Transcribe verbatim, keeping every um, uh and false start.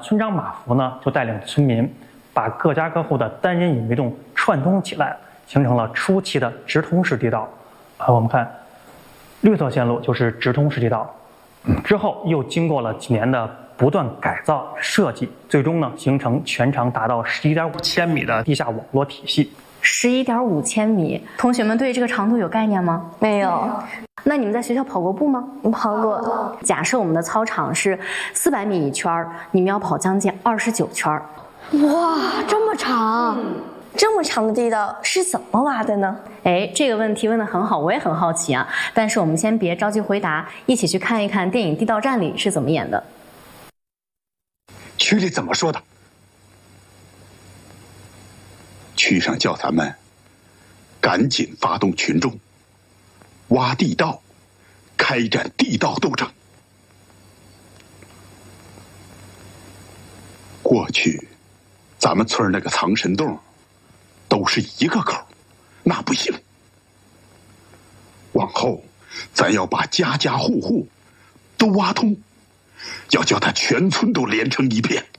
村长马福呢就带领村民把各家各户的单人引煤洞串通起来，形成了初期的直通式地道。啊，我们看绿色线路就是直通式地道，之后又经过了几年的不断改造设计，最终呢形成全长达到十一点五千米的地下网络体系。 十一点五千米，同学们对这个长度有概念吗？ 没有。 那你们在学校跑过步吗？ 跑过。 假设我们的操场是四百米一圈，你们要跑将近二十九圈。 哇，这么长！嗯，这么长的地道是怎么挖的呢？ 哎，这个问题问得很好，我也很好奇啊。但是我们先别着急回答，一起去看一看电影《地道战》里是怎么演的。 区里怎么说的？区上叫咱们赶紧发动群众挖地道，开展地道斗争。过去咱们村那个藏神洞都是一个口，那不行。往后咱要把家家户户都挖通，要叫他全村都连成一片。